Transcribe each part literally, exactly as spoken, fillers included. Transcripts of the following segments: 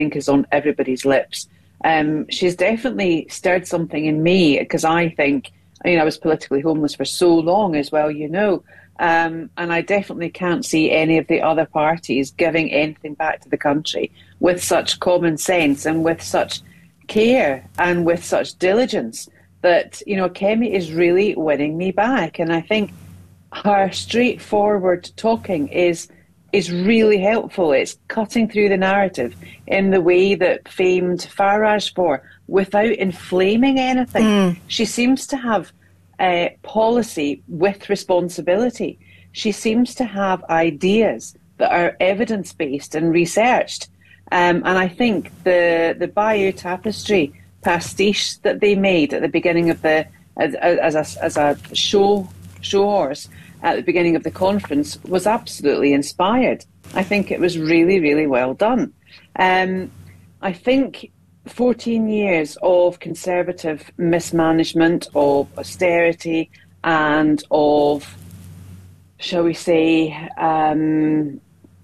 think is on everybody's lips. Um, she's definitely stirred something in me, because I think, you know, I was politically homeless for so long as well, you know, um, and I definitely can't see any of the other parties giving anything back to the country with such common sense and with such care and with such diligence that, you know, Kemi is really winning me back. And I think her straightforward talking is is really helpful. It's cutting through the narrative in the way that famed Farage for, without inflaming anything. Mm. She seems to have uh, policy with responsibility. She seems to have ideas that are evidence-based and researched. Um, and I think the the Bayeux Tapestry pastiche that they made at the beginning of the, as, as, a, as a show, show horse, at the beginning of the conference was absolutely inspired. I think it was really, really well done. Um, I think fourteen years of Conservative mismanagement, of austerity, and of, shall we say, um,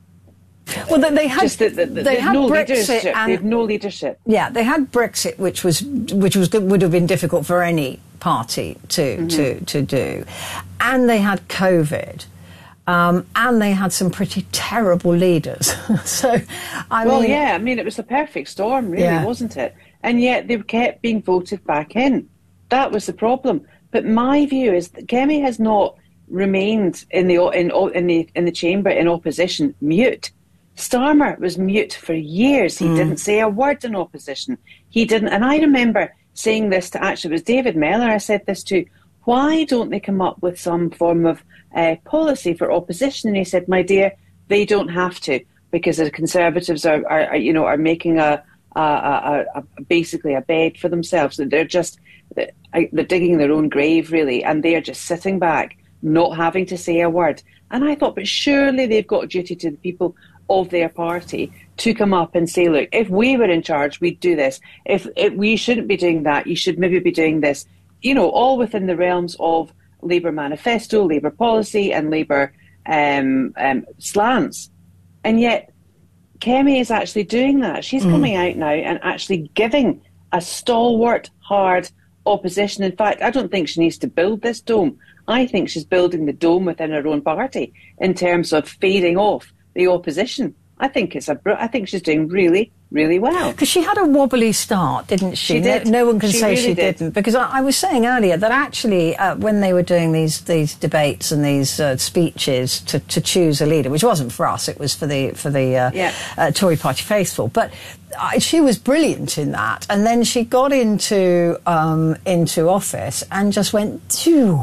well, they had just that the, the, they had no Brexit leadership. And, they have no leadership. Yeah, they had Brexit, which was which was would have been difficult for any party to mm-hmm. to to do, and they had COVID, um, and they had some pretty terrible leaders. so, I well, mean, yeah, I mean, it was a perfect storm, really, yeah. wasn't it? And yet they kept being voted back in. That was the problem. But my view is that Kemi has not remained in the in in the in the chamber in opposition mute. Starmer was mute for years. He mm. didn't say a word in opposition. He didn't. And I remember saying this to, actually, it was David Mellor I said this to, why don't they come up with some form of uh, policy for opposition? And he said, my dear, they don't have to, because the Conservatives are, are, are you know, are making a, a, a, a basically a bed for themselves. They're just, they're digging their own grave, really, and they are just sitting back, not having to say a word. And I thought, but surely they've got a duty to the people of their party to come up and say, look, if we were in charge, we'd do this. If, if we shouldn't be doing that, you should maybe be doing this. You know, all within the realms of Labour manifesto, Labour policy and Labour um, um, slants. And yet Kemi is actually doing that. She's mm. coming out now and actually giving a stalwart, hard opposition. In fact, I don't think she needs to build this dome. I think she's building the dome within her own party in terms of fading off the opposition. I think it's a. I think she's doing really, really well. Because she had a wobbly start, didn't she? She did. No, no one can she say really she did. didn't. Because I, I was saying earlier that actually, uh, when they were doing these these debates and these uh, speeches to, to choose a leader, which wasn't for us, it was for the for the uh, yeah. uh, Tory Party faithful, but uh, she was brilliant in that. And then she got into um, into office and just went, phew.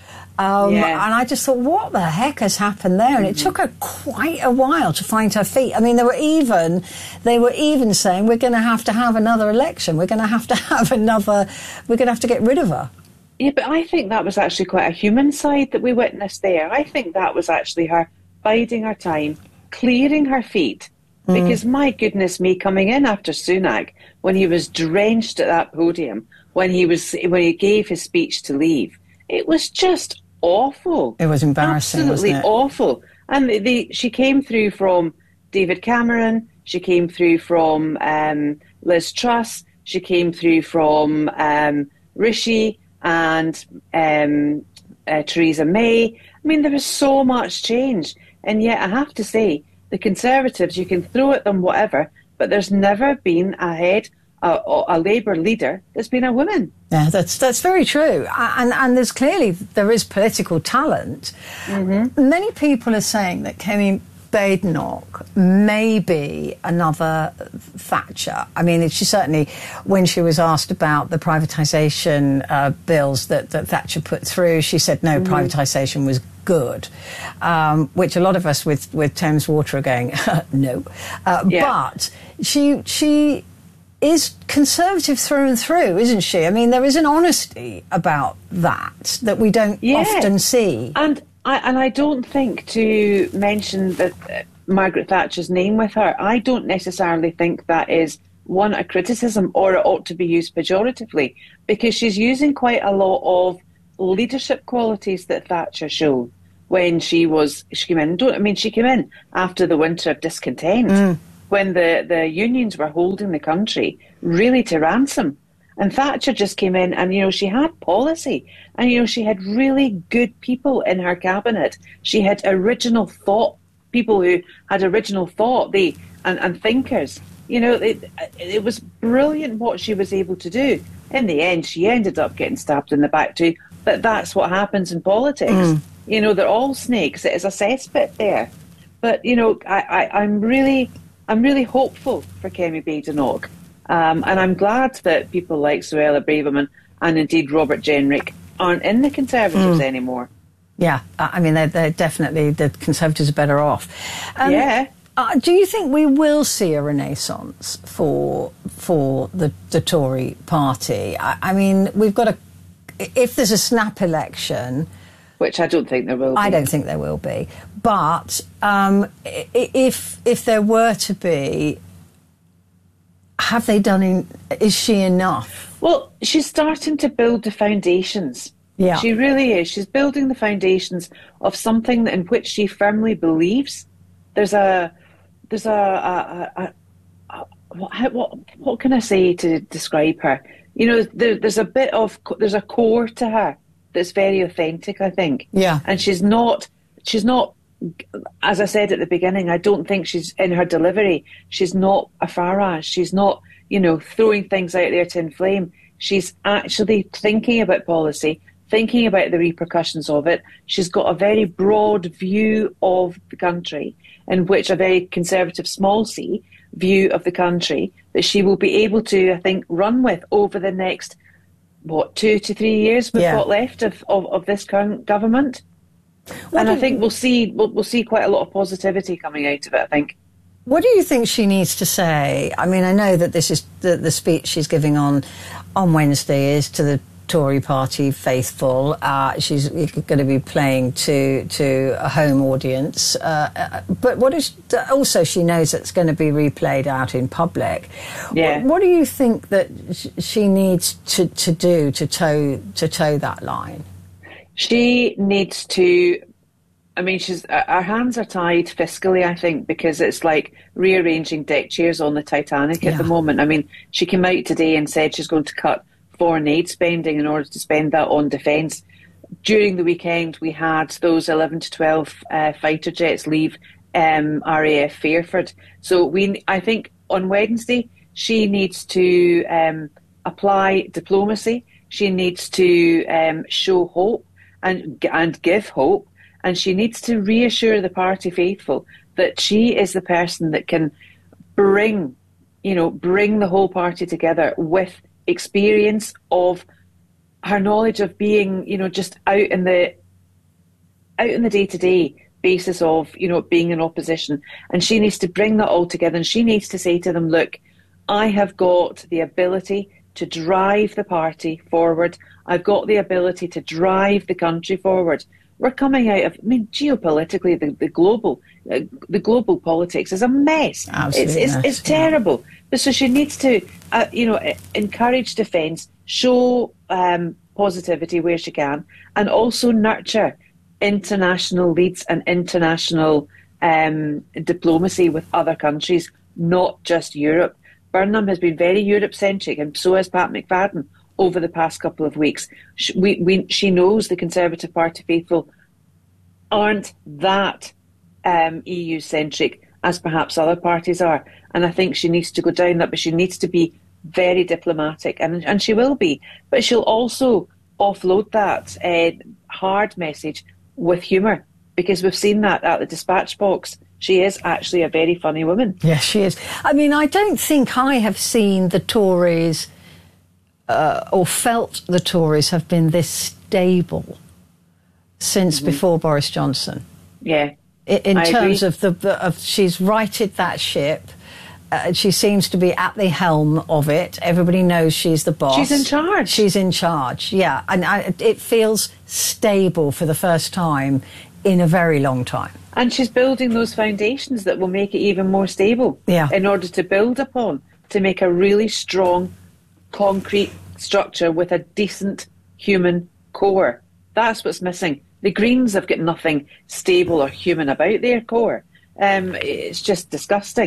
Um, yeah. And I just thought, what the heck has happened there? And mm-hmm. it took her quite a while to find her feet. I mean, they were even, they were even saying, we're going to have to have another election. We're going to have to have another, we're going to have to get rid of her. Yeah, but I think that was actually quite a human side that we witnessed there. I think that was actually her biding her time, clearing her feet. Mm. Because my goodness me, coming in after Sunak, when he was drenched at that podium, when he was, when he gave his speech to leave, it was just awful. It was embarrassing, absolutely wasn't it? awful. And the, the, she came through from David Cameron. She came through from um, Liz Truss. She came through from um, Rishi and um, uh, Theresa May. I mean, there was so much change, and yet I have to say, the Conservatives, you can throw at them whatever, but there's never been a head. A, a Labour leader that's been a woman. Yeah, that's that's very true. And and there's clearly, there is political talent. Mm-hmm. Many people are saying that Kemi Badenoch may be another Thatcher. I mean, she certainly, when she was asked about the privatisation uh, bills that, that Thatcher put through, she said no, mm-hmm. privatisation was good, um, which a lot of us with, with Thames Water are going, no. Uh, yeah. But she she... is Conservative through and through, isn't she? I mean, there is an honesty about that that we don't yeah. often see. And I, and I don't think, to mention that uh, Margaret Thatcher's name with her, I don't necessarily think that is, one, a criticism, or it ought to be used pejoratively, because she's using quite a lot of leadership qualities that Thatcher showed when she was, she came in. Don't, I mean, she came in after the winter of discontent. Mm. when the, the unions were holding the country really to ransom. And Thatcher just came in and, you know, she had policy and, you know, she had really good people in her cabinet. She had original thought, people who had original thought they and, and thinkers. You know, it, it was brilliant what she was able to do. In the end, she ended up getting stabbed in the back too. But that's what happens in politics. Mm. You know, they're all snakes. It is a cesspit there. But, you know, I, I, I'm really I'm really hopeful for Kemi Badenoch. Um, and I'm glad that people like Suella Braverman and indeed Robert Jenrick aren't in the Conservatives mm. anymore. Yeah, I mean, they're, they're definitely, the Conservatives are better off. Um, yeah. Uh, do you think we will see a renaissance for for the, the Tory party? I, I mean, we've got a... If there's a snap election... Which I don't think there will be. I don't think there will be. But um, if if there were to be... Have they done... In, is she enough? Well, she's starting to build the foundations. Yeah. She really is. She's building the foundations of something in which she firmly believes. There's a... There's a... a, a, a what, what, what can I say to describe her? You know, there, there's a bit of... There's a core to her that's very authentic, I think. Yeah. And she's not... She's not... As I said at the beginning, I don't think she's in her delivery. She's not a Farage. She's not, you know, throwing things out there to inflame. She's actually thinking about policy, thinking about the repercussions of it. She's got a very broad view of the country, in which a very conservative small c view of the country that she will be able to, I think, run with over the next, what, two to three years we've yeah. got left of, of, of this current government. What and I think we'll see we'll, we'll see quite a lot of positivity coming out of it, I think. What do you think she needs to say? I mean, I know that this is the, the speech she's giving on on Wednesday is to the Tory party faithful. Uh, she's going to be playing to to a home audience. Uh, but what is also she knows it's going to be replayed out in public. Yeah. What, what do you think that she needs to, to do to toe to toe that line? She needs to, I mean, she's, our hands are tied fiscally, I think, because it's like rearranging deck chairs on the Titanic yeah. at the moment. I mean, she came out today and said she's going to cut foreign aid spending in order to spend that on defence. During the weekend, we had those eleven to twelve uh, fighter jets leave um, R A F Fairford. So we, I think on Wednesday, she needs to um, apply diplomacy. She needs to um, show hope. And, and give hope, and she needs to reassure the party faithful that she is the person that can bring, you know, bring the whole party together with experience of her knowledge of being, you know, just out in the out in the day-to-day basis of, you know, being in opposition. And she needs to bring that all together, and she needs to say to them, look, I have got the ability to drive the party forward. I've got the ability to drive the country forward. We're coming out of, I mean, geopolitically, the, the global, uh, the global politics is a mess. Absolutely, it's it's, it's terrible. Yeah. But so she needs to, uh, you know, encourage defence, show um, positivity where she can, and also nurture international leads and international um, diplomacy with other countries, not just Europe. Burnham has been very Europe-centric, and so has Pat McFadden over the past couple of weeks. She, we, we, she knows the Conservative Party faithful aren't that um, E U-centric as perhaps other parties are. And I think she needs to go down that, but she needs to be very diplomatic, and, and she will be. But she'll also offload that uh, hard message with humour, because we've seen that at the dispatch box. She is actually a very funny woman. Yes, she is. I mean, I don't think I have seen the Tories uh, or felt the Tories have been this stable since mm-hmm. before Boris Johnson. Yeah, In, in I terms agree. of the, the of she's righted that ship. Uh, she seems to be at the helm of it. Everybody knows she's the boss. She's in charge. She's in charge, yeah. And I, it feels stable for the first time in a very long time. And she's building those foundations that will make it even more stable yeah. in order to build upon, to make a really strong, concrete structure with a decent human core. That's what's missing. The Greens have got nothing stable or human about their core. Um, it's just disgusting.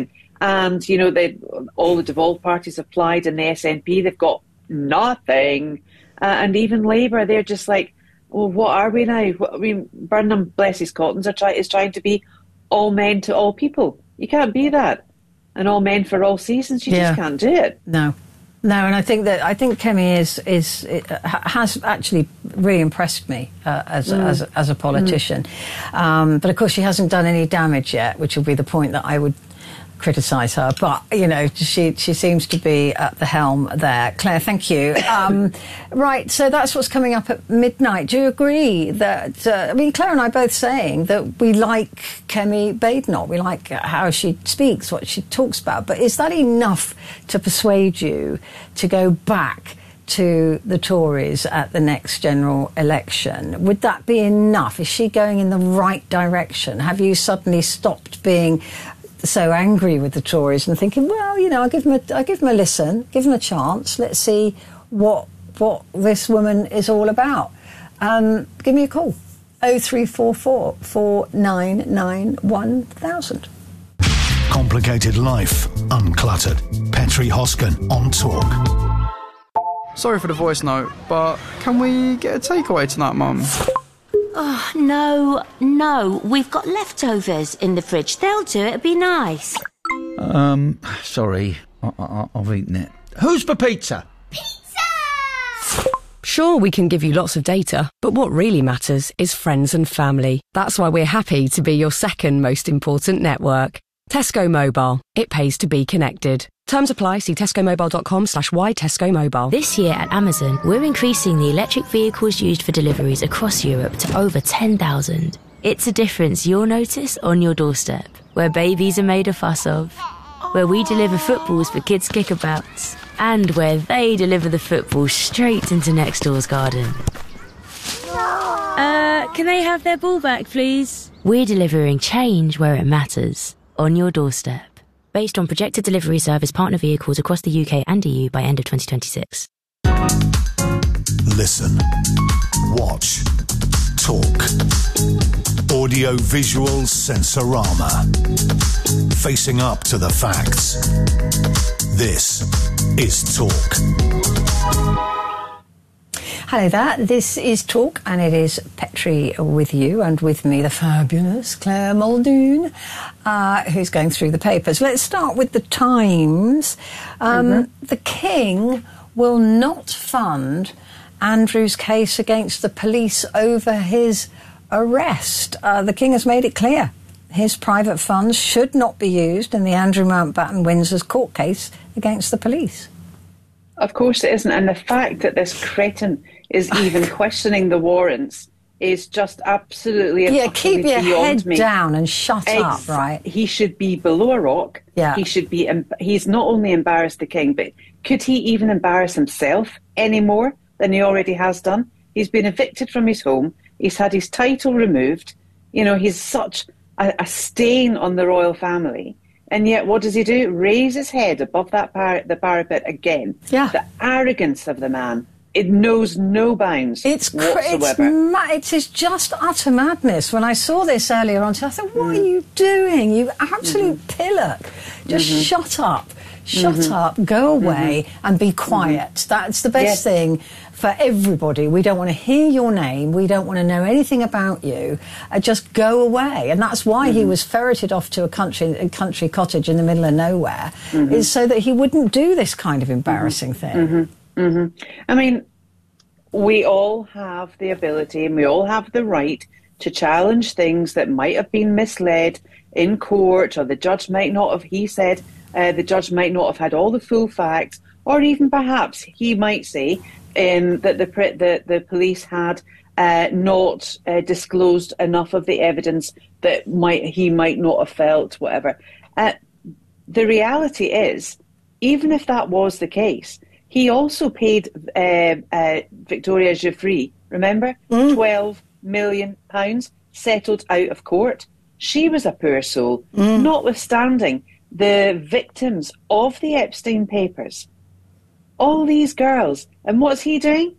And, you know, they, all the devolved parties applied, and the S N P, they've got nothing. Uh, and even Labour, they're just like, well, what are we now? What, I mean, Burnham, bless his cottons, are try, is trying to be all men to all people. You can't be that. And all men for all seasons. You yeah. just can't do it. No. No, and I think that I think Kemi is is uh, has actually really impressed me uh, as, mm. as as a politician, mm. um, but of course she hasn't done any damage yet, which would be the point that I would criticise her. But you know, she she seems to be at the helm there. Claire, thank you. Um, right, so that's what's coming up at midnight. Do you agree that? Uh, I mean, Claire and I both saying that we like Kemi Badenoch. We like how she speaks, what she talks about. But is that enough to persuade you to go back to the Tories at the next general election? Would that be enough? Is she going in the right direction? Have you suddenly stopped being so angry with the Tories and thinking, well, you know, I'll give them a, I'll give them a listen, give them a chance. Let's see what what this woman is all about. Um, give me a call. oh three four four, four nine nine, one thousand. Complicated life, uncluttered. Petri Hoskin on Talk. Sorry for the voice note, but can we get a takeaway tonight, Mum? Oh, no, no. We've got leftovers in the fridge. They'll do it. It'd be nice. Um, sorry. I, I, I've eaten it. Who's for pizza? Pizza! Sure, we can give you lots of data, but what really matters is friends and family. That's why we're happy to be your second most important network. Tesco Mobile. It pays to be connected. Terms apply. See tescomobile.com slash why Tesco Mobile. This year at Amazon, we're increasing the electric vehicles used for deliveries across Europe to over ten thousand. It's a difference you'll notice on your doorstep, where babies are made a fuss of, where we deliver footballs for kids' kickabouts, and where they deliver the football straight into next door's garden. Uh, can they have their ball back, please? We're delivering change where it matters, on your doorstep. Based on projected delivery service partner vehicles across the U K and E U by end of twenty twenty-six. Listen, watch, talk. Audio visual sensorama. Facing up to the facts. This is Talk. Hello there, this is Talk, and it is Petri with you, and with me the fabulous Claire Muldoon, uh, who's going through the papers. Let's start with the Times. Um, mm-hmm. The King will not fund Andrew's case against the police over his arrest. Uh, the King has made it clear his private funds should not be used in the Andrew Mountbatten Windsor's court case against the police. Of course it isn't, and the fact that this cretin is even questioning the warrants is just absolutely yeah. Keep your head me. down and shut Ex- up, right? He should be below a rock. Yeah, he should be. He's not only embarrassed the King, but could he even embarrass himself any more than he already has done? He's been evicted from his home. He's had his title removed. You know, he's such a, a stain on the royal family. And yet, what does he do? Raise his head above that par- the parapet again. Yeah. The arrogance of the man. It knows no bounds it's cr- whatsoever. It's ma- it is just utter madness. When I saw this earlier on, I thought, what mm. are you doing? You absolute mm-hmm. pillock. Just mm-hmm. shut up. Shut mm-hmm. up, go away mm-hmm. and be quiet. Mm-hmm. That's the best yes. thing for everybody. We don't want to hear your name. We don't want to know anything about you. Uh, just go away. And that's why mm-hmm. he was ferreted off to a country a country cottage in the middle of nowhere, mm-hmm. is so that he wouldn't do this kind of embarrassing mm-hmm. thing. Mm-hmm. Mm-hmm. I mean, we all have the ability and we all have the right to challenge things that might have been misled in court, or the judge might not have, he said, Uh, the judge might not have had all the full facts, or even perhaps he might say um, that the, the the police had uh, not uh, disclosed enough of the evidence that might he might not have felt, whatever. Uh, the reality is, even if that was the case, he also paid uh, uh, Victoria Giuffre, remember, mm. twelve million pounds settled out of court. She was a poor soul, mm. notwithstanding the victims of the Epstein papers. All these girls. And what's he doing?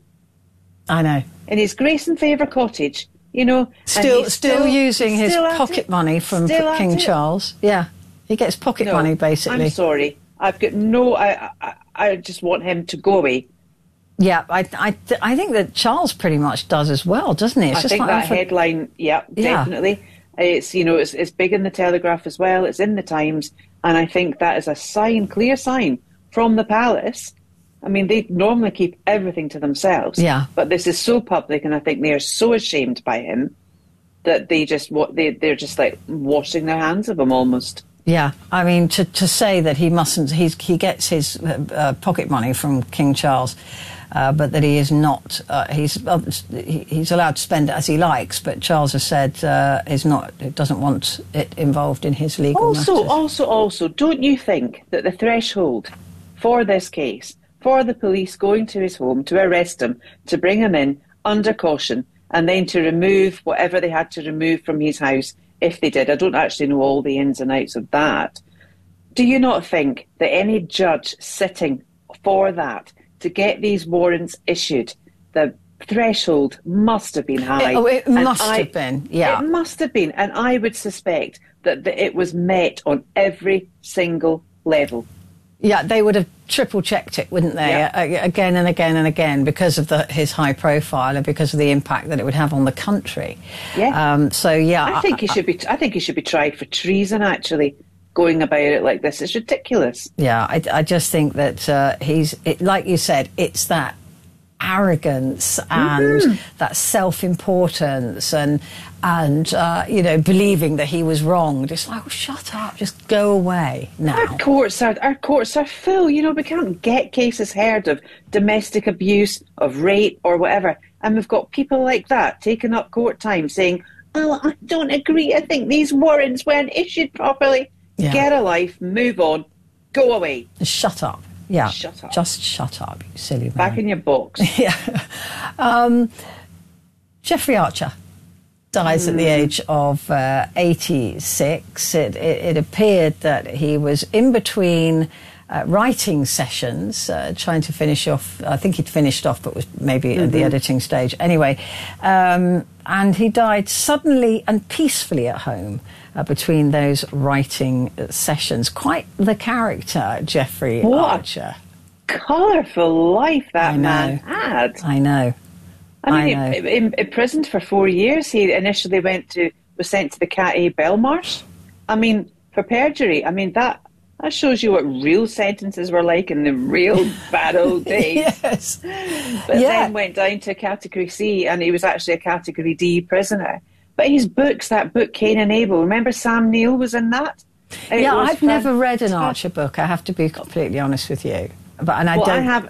I know. In his Grace and Favour cottage, you know. Still, still, still using still his pocket it. money from still King Charles. Yeah. He gets pocket no, money, basically. I'm sorry. I've got no... I, I, I just want him to go away. Yeah, I, I, I think that Charles pretty much does as well, doesn't he? It's I just think like that for... headline, yeah, Yeah. definitely. It's, you know, it's, it's big in the Telegraph as well. It's in the Times. And I think that is a sign, clear sign from the palace. I mean, they normally keep everything to themselves. Yeah. But this is so public, and I think they are so ashamed by him that they just, what they, they're just like washing their hands of him almost. Yeah, I mean, to, to say that he mustn't, he's, he gets his uh, uh, pocket money from King Charles, uh, but that he is not, uh, he's uh, he, he's allowed to spend it as he likes, but Charles has said uh, is not, doesn't want it involved in his legal Also, matters. also, also, don't you think that the threshold for this case, for the police going to his home to arrest him, to bring him in under caution, and then to remove whatever they had to remove from his house, if they did, I don't actually know all the ins and outs of that. Do you not think that any judge sitting for that, to get these warrants issued, the threshold must have been high? It, oh, it And must I- have been, yeah. It must have been, and I would suspect that the, it was met on every single level. Yeah, they would have triple checked it, wouldn't they? Yeah. A- again and again and again, because of the, his high profile and because of the impact that it would have on the country. Yeah. Um, so yeah, I think he should be. I think he should be tried for treason. Actually, going about it like this is ridiculous. Yeah, I, I just think that uh, he's, it, like you said, it's that arrogance and Mm-hmm. that self-importance and and uh, you know, believing that he was wronged. It's like, oh, shut up, just go away now. Our courts are our courts are full. You know, we can't get cases heard of domestic abuse, of rape, or whatever, and we've got people like that taking up court time, saying, "Oh, I don't agree. I think these warrants weren't issued properly." Yeah. Get a life, move on, go away, Shut up. Yeah, Shut up. Just shut up, you silly man. back in your box. Yeah. Um, Jeffrey Archer dies at the age of uh, eighty-six. It, it, it appeared that he was in between uh, writing sessions, uh, trying to finish off. I think he'd finished off, but was maybe mm-hmm. at the editing stage. Anyway, um, and he died suddenly and peacefully at home uh, between those writing sessions. Quite the character, Jeffrey What? Archer. Colourful life that I know. man had. I know. I mean, I he, know. in, imprisoned for four years. He initially went to was sent to the Cat A Belmarsh. I mean, for perjury. I mean that that shows you what real sentences were like in the real bad old days. Yes. But Yeah. then went down to Category C, and he was actually a Category D prisoner. But his books, that book Cain and Abel. Remember Sam Neill was in that. It Yeah, was I've never read an fantastic. Archer book. I have to be completely honest with you. But and I Well, don't. I have.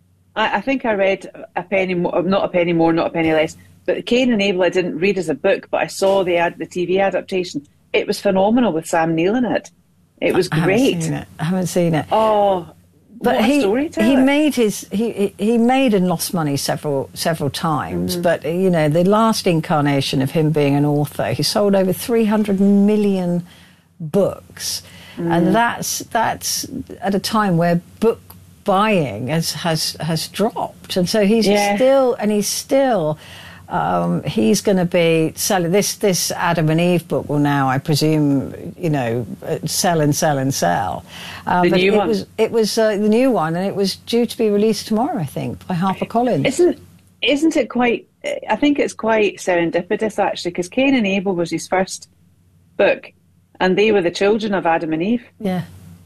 I, I think I read a penny more, not a penny more, not a penny less. But Cain and Abel, I didn't read as a book, but I saw the ad, the T V adaptation. It was phenomenal with Sam Neill in it. It was I haven't great. seen it. I haven't seen it. Oh, But what a he storyteller. he made his he he- he made and lost money several several times. Mm-hmm. But you know, the last incarnation of him being an author, he sold over three hundred million books, Mm. and that's that's at a time where book buying has has has dropped, and so he's Yeah. still and he's still. Um, he's going to be selling this. This Adam and Eve book will now, I presume, you know, uh, sell and sell and sell. Uh, The but new it one. was it was uh, the new one, and it was due to be released tomorrow, I think, by HarperCollins. Isn't isn't it quite? I think it's quite serendipitous actually, because Cain and Abel was his first book, and they were the children of Adam and Eve. Yeah.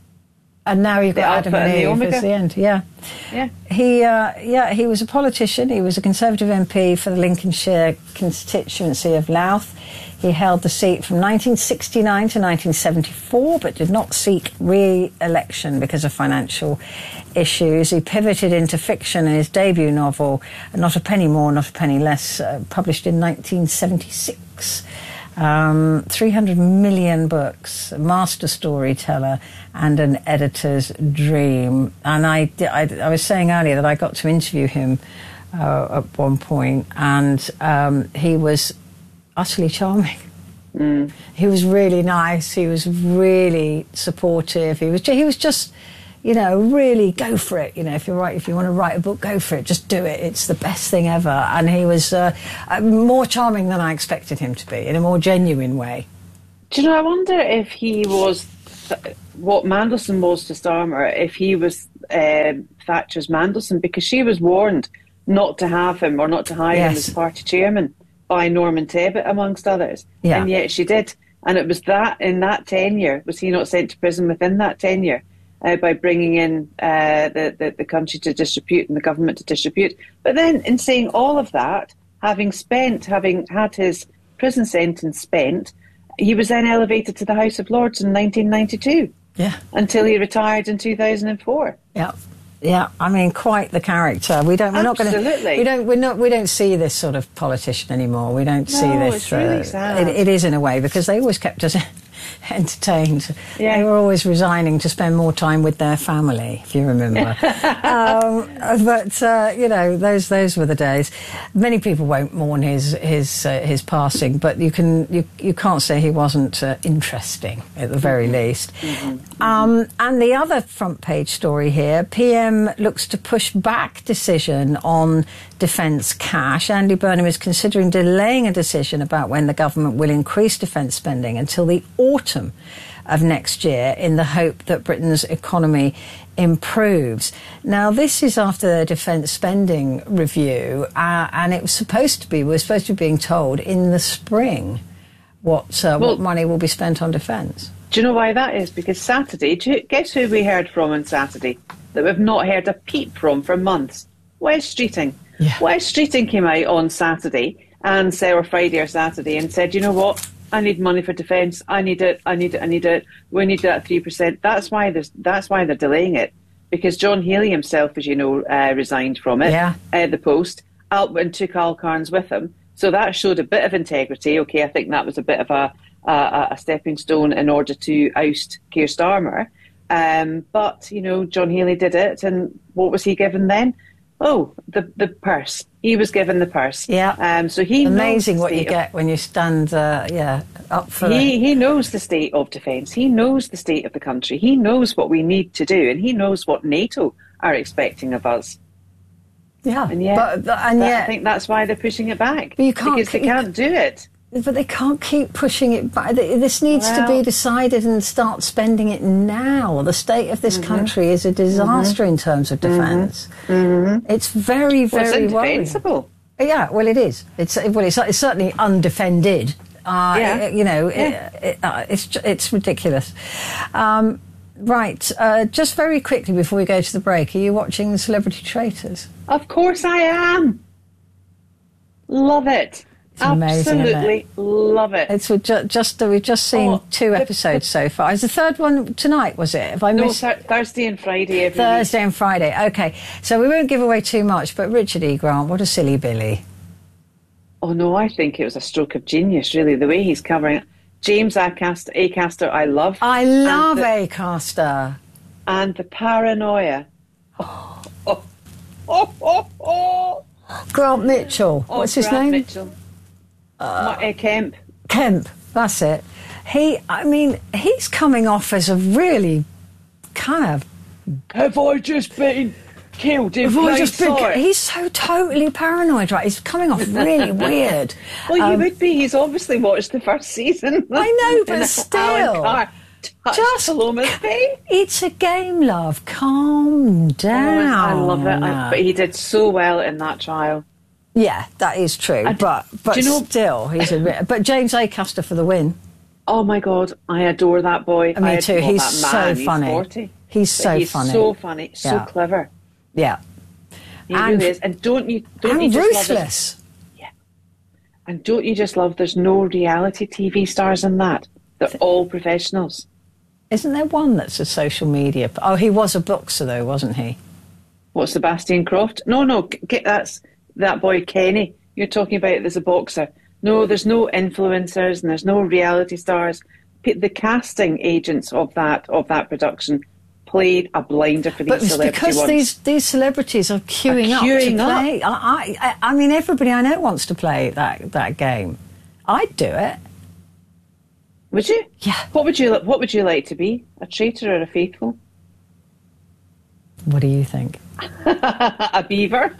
And now you've The got Adam Alpha and and the Eve Omega. as the end. Yeah. Yeah. He, uh, yeah, he was a politician. He was a Conservative M P for the Lincolnshire constituency of Louth. He held the seat from nineteen sixty-nine to nineteen seventy-four, but did not seek re-election because of financial issues. He pivoted into fiction in his debut novel, Not a Penny More, Not a Penny Less, uh, published in nineteen seventy-six. Um, three hundred million books, a master storyteller and an editor's dream. And I, I, I was saying earlier that I got to interview him uh, at one point, and um, he was utterly charming. Mm. He was really nice. He was really supportive. He was he was just, you know, really go for it. You know, if you're right, if you want to write a book, go for it. Just do it. It's the best thing ever. And he was uh, uh, more charming than I expected him to be, in a more genuine way. Do you know? I wonder if he was what Mandelson was to Starmer if he was uh, Thatcher's Mandelson, because she was warned not to have him or not to hire yes. him as party chairman by Norman Tebbit, amongst others. Yeah. And yet she did. And it was that, in that tenure, was he not sent to prison within that tenure uh, by bringing in uh, the, the, the country to distribute and the government to distribute. But then in saying all of that, having spent, having had his prison sentence spent, he was then elevated to the House of Lords in nineteen ninety-two. Yeah. Until he retired in two thousand four. Yeah. Yeah, I mean, quite the character. We don't. We're Absolutely. not going to. We don't. We're not. We don't see this sort of politician anymore. We don't no, see this. It's really uh, sad. It, it is in a way, because they always kept us entertained. Yeah. They were always resigning to spend more time with their family, if you remember. um, but uh, you know, those those were the days. Many people won't mourn his his uh, his passing, but you can you you can't say he wasn't uh, interesting at the very mm-hmm. least. Mm-hmm. Um, and the other front page story here: P M looks to push back decision on defence cash. Andy Burnham is considering delaying a decision about when the government will increase defence spending until the autumn of next year, in the hope that Britain's economy improves. Now, this is after the defence spending review, uh, and it was supposed to be, we're supposed to be being told in the spring what, uh, well, what money will be spent on defence. Do you know why that is? Because Saturday, do you, guess who we heard from on Saturday that we've not heard a peep from for months? Wes Streeting. Yeah. Wes Streeting came out on Saturday, and uh, or Friday or Saturday, and said, you know what? I need money for defence. I need it. I need it. I need it. We need that three percent. That's why there's. That's why they're delaying it, because John Healey himself, as you know, uh, resigned from it. Yeah. Uh, the post. Al, and took Al Carnes with him. So that showed a bit of integrity. Okay, I think that was a bit of a a, a stepping stone in order to oust Keir Starmer. Um, but you know, John Healey did it, and what was he given then? Oh, the the purse. He was given the purse. Yeah. Um. So he amazing knows what you of, get when you stand. Uh, yeah, up for. He it. he knows the state of defence. He knows the state of the country. He knows what we need to do, and he knows what NATO are expecting of us. Yeah. And yet, but, but, and that, yet, I think that's why they're pushing it back. But you can't because they can't do it. But they can't keep pushing it back. This needs well, to be decided and start spending it now. The state of this mm-hmm. country is a disaster mm-hmm. in terms of defence. Mm-hmm. It's very, very well, it's worrying. Yeah, well, it is. It's well, it's, it's certainly undefended. Uh, yeah. it, you know, yeah. it, it, uh, it's it's ridiculous. Um, right, uh, just very quickly before we go to the break, are you watching The Celebrity Traitors? Of course I am. Love it. It's amazing, absolutely isn't it? Love it. It's just, just we've just seen oh, two the, episodes the, so far. Is the third one tonight? Was it? Have I no, missed? th- Thursday and Friday. Every Thursday week. and Friday. Okay, so we won't give away too much. But Richard E. Grant, what a silly Billy! Oh no, I think it was a stroke of genius. Really, the way he's covering it. James Acaster, Acaster, I love. I love and the, Acaster. And the paranoia. Oh, oh, oh, oh, oh. Grant Mitchell. Oh, What's his Grant name? Mitchell. Uh, uh, Kemp. Kemp, that's it. He, I mean, he's coming off as a really kind of. Have I just been killed in Have I plain just been, sight? He's so totally paranoid, right? He's coming off really weird. Well, um, he would be. He's obviously watched the first season. I know, but still. Just Paloma's face. It's a game, love. Calm down. Oh, I love it. I, but he did so well in that trial. Yeah, that is true. And but but you know, still, he's a bit. But James Acaster for the win. Oh my God, I adore that boy. Me I too. Adore he's that man. so funny. He's forty. He's so he's funny. So funny. So yeah. clever. Yeah. He and, really is. And don't you? Don't and you just ruthless. Love yeah. And don't you just love? There's no reality T V stars in that. They're all professionals. Isn't there one that's a social media? Oh, he was a boxer though, wasn't he? What, Sebastian Croft? No, no. Get that's that boy Kenny. You're talking about there's a boxer. No, there's no influencers and there's no reality stars. The casting agents of that of that production played a blinder for these but celebrity because ones. these these celebrities are queuing, are queuing up to play. Up. I, I I mean, everybody I know wants to play that that game. I'd do it. Would you? Yeah. What would you What would you like to be? A traitor or a faithful? What do you think? A beaver.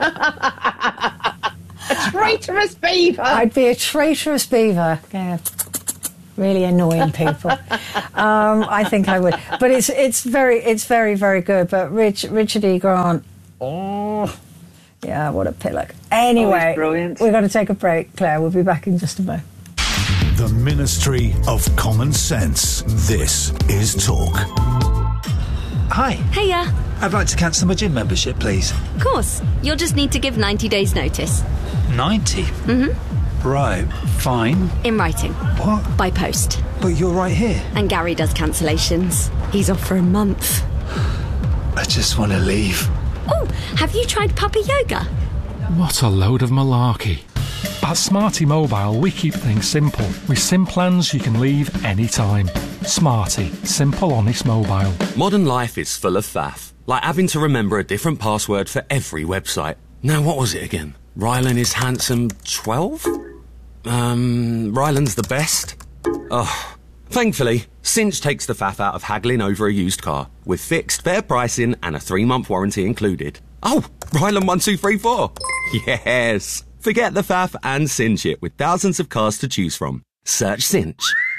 A traitorous beaver. I'd be a traitorous beaver. Yeah. really annoying people. um, I think I would. But it's it's very it's very very good. But Rich, Richard E. Grant, oh yeah, what a pillock. Anyway, oh, brilliant. We've got to take a break, Claire. We'll be back in just a moment. The Ministry of Common Sense. This is Talk. Hi. Hiya. I'd like to cancel my gym membership, please. Of course. You'll just need to give ninety days notice. ninety? Mm-hmm. Right. Fine. In writing. What? By post. But you're right here. And Gary does cancellations. He's off for a month. I just want to leave. Oh, have you tried puppy yoga? What a load of malarkey. At Smarty Mobile, we keep things simple. With SIM plans you can leave anytime. Smarty. Simple, honest mobile. Modern life is full of faff. Like having to remember a different password for every website. Now, what was it again? Rylan is handsome twelve? Um, Rylan's the best? Oh. Thankfully, Cinch takes the faff out of haggling over a used car. With fixed, fair pricing and a three-month warranty included. Oh, Rylan one two three four. Yes. Forget the faff and cinch it with thousands of cars to choose from. Search Cinch.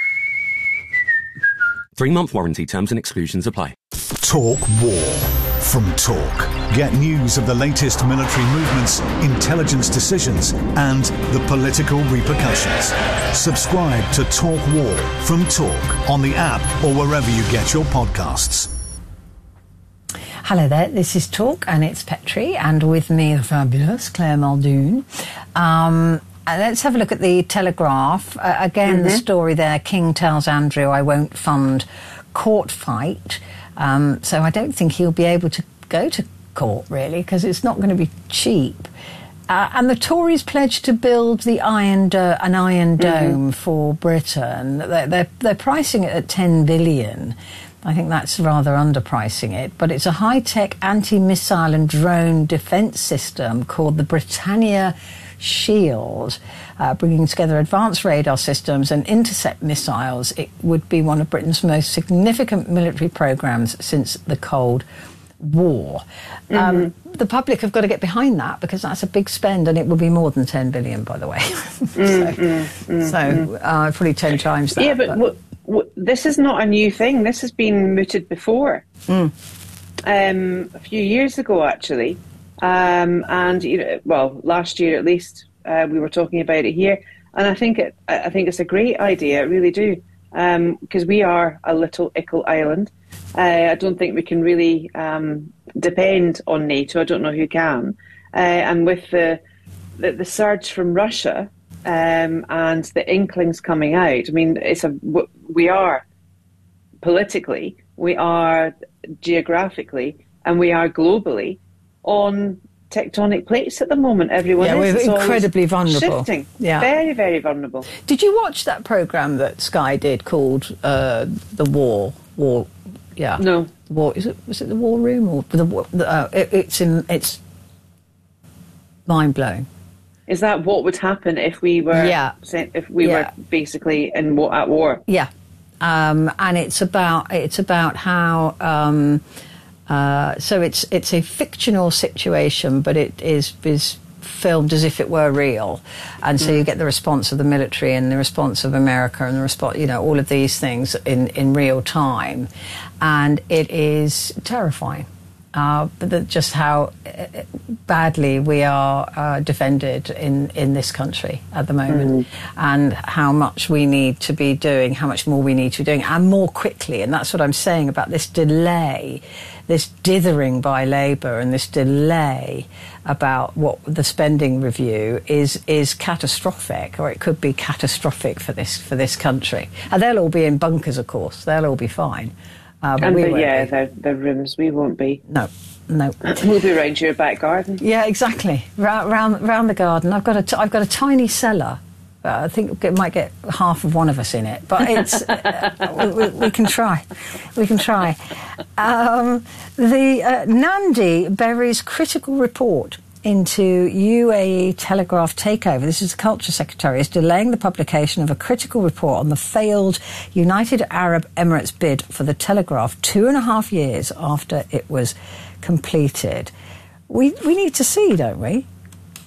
Three-month warranty terms and exclusions apply. Talk War from Talk. Get news of the latest military movements, intelligence decisions, and the political repercussions. Subscribe to Talk War from Talk on the app or wherever you get your podcasts. Hello there, this is Talk, and it's Petrie, and with me the fabulous Claire Muldoon. Um, let's have a look at the Telegraph. Uh, again, mm-hmm. The story there, King tells Andrew, I won't fund court fight. Um, so I don't think he'll be able to go to court, really, because it's not going to be cheap. Uh, and the Tories pledged to build the Iron Do- an Iron Dome mm-hmm. for Britain. They're, they're, they're pricing it at ten billion. I think that's rather underpricing it, but it's a high-tech anti-missile and drone defence system called the Britannia Shield, uh, bringing together advanced radar systems and intercept missiles. It would be one of Britain's most significant military programmes since the Cold War. Mm-hmm. Um, the public have got to get behind that because that's a big spend, and it will be more than ten billion, by the way. so mm-hmm. so uh, probably ten times that. Yeah, but... but what- This is not a new thing. This has been mooted before, mm. um, a few years ago, actually. Um, and you know, well, last year at least, uh, we were talking about it here. And I think it, I think it's a great idea. I really do, because um, we are a little ickle island. Uh, I don't think we can really um, depend on NATO. I don't know who can. Uh, and with the, the the surge from Russia. Um, and the inklings coming out. I mean, it's a we are politically, we are geographically, and we are globally on tectonic plates at the moment. Everyone yeah, is. we're it's incredibly vulnerable. Shifting. Yeah, very, very vulnerable. Did you watch that programme that Sky did called uh, the War? War, yeah. No. War is it? Was it the War Room or the? the uh, it, it's in. It's mind blowing. Is that what would happen if we were yeah. if we yeah. were basically in at war? Yeah, um, and it's about it's about how um, uh, so it's it's a fictional situation, but it is is filmed as if it were real, and so mm. you get the response of the military and the response of America and the response, you know, all of these things in in real time, and it is terrifying. Uh, but the, just how badly we are uh, defended in, in this country at the moment, mm. and how much we need to be doing, how much more we need to be doing, and more quickly. And that's what I'm saying about this delay, this dithering by Labour, and this delay about what the spending review is is catastrophic, or it could be catastrophic for this for this country. And they'll all be in bunkers, of course. They'll all be fine. Uh, but and we the, won't yeah, be. the, the rooms, we won't be. No, no. We'll be around your back garden. Yeah, exactly. Round, round, round the garden. I've got a, t- I've got a tiny cellar. Uh, I think it might get half of one of us in it, but it's uh, we, we, we can try. We can try. Um, the uh, Nandi buries critical report into U A E Telegraph takeover. This is the Culture Secretary is delaying the publication of a critical report on the failed United Arab Emirates bid for the Telegraph two and a half years after it was completed. We we need to see, don't we?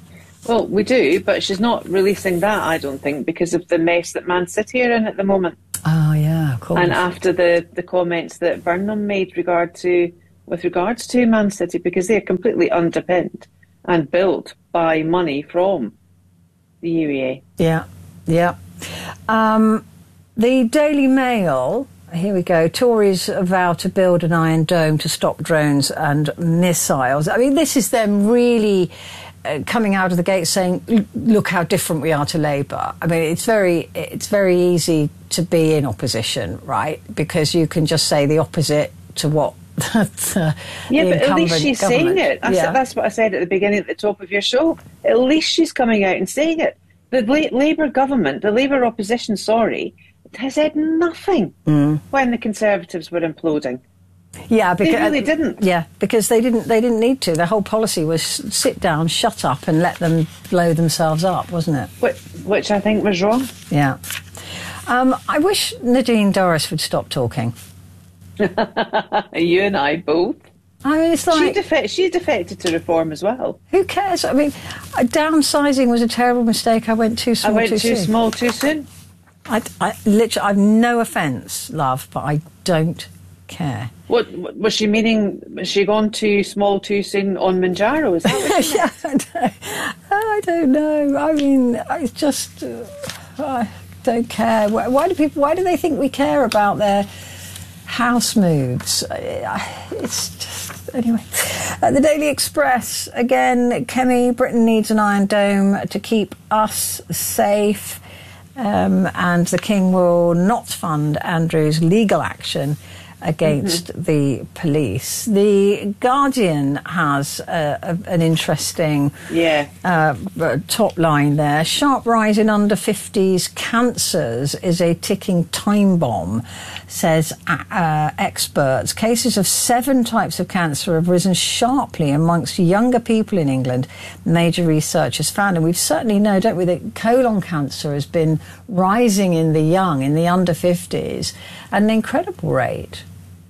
Well, we do, but she's not releasing that, I don't think, because of the mess that Man City are in at the moment. Oh, yeah, of course. And after the, the comments that Burnham made regard to, with regards to Man City, because they're completely underpinned and built by money from the U E A. Yeah, yeah. Um, the Daily Mail, here we go, Tories vow to build an Iron Dome to stop drones and missiles. I mean, this is them really uh, coming out of the gate saying, look how different we are to Labour. I mean, it's very, it's very easy to be in opposition, right? Because you can just say the opposite to what the, yeah, the but at least she's government. saying it. I yeah. said, that's what I said at the beginning, at the top of your show. At least she's coming out and saying it. The La- Labour government, the Labour opposition, sorry, has said nothing mm. when the Conservatives were imploding. Yeah, because they really didn't. Yeah, because they didn't. They didn't need to. Their whole policy was sit down, shut up, and let them blow themselves up, wasn't it? Which, which I think was wrong. Yeah. Um, I wish Nadine Dorries would stop talking. You and I both. I mean, it's like she, defe- she defected to reform as well. Who cares? I mean, downsizing was a terrible mistake. I went too small. I went too, too soon. small too soon. I, I literally, I've no offence, love, but I don't care. What, what was she meaning? Was she gone too small too soon on Manjaro? Is that what she yeah, I don't, I don't know. I mean, I just uh, I don't care. Why, why do people? Why do they think we care about their house moves? It's just anyway. Uh, the Daily Express again. Kemi, Britain needs an Iron Dome to keep us safe. Um, and the King will not fund Andrew's legal action against mm-hmm. the police. The Guardian has uh, a, an interesting yeah. uh, top line there. Sharp rise in under fifties cancers is a ticking time bomb, says uh, experts. Cases of seven types of cancer have risen sharply amongst younger people in England, major research has found. And we certainly know, don't we, that colon cancer has been rising in the young, in the under fifties, at an incredible rate.